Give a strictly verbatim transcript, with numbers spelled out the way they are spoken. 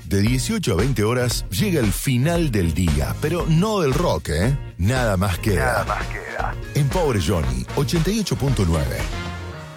De dieciocho a veinte horas llega el final del día, pero no del rock, ¿eh? Nada más queda. Nada más queda. En Pobre Johnny, ochenta y ocho punto nueve.